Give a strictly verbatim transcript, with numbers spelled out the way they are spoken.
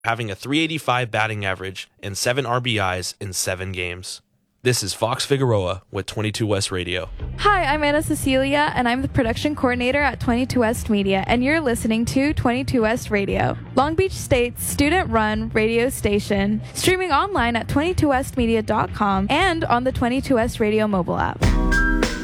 having a three eighty-five batting average and seven R B Is in seven games. This is Fox Figueroa with twenty-two West Radio. Hi, I'm Anna Cecilia, and I'm the production coordinator at twenty-two West Media, and you're listening to twenty-two West Radio, Long Beach State's student-run radio station, streaming online at twenty-two west media dot com and on the twenty-two West Radio mobile app.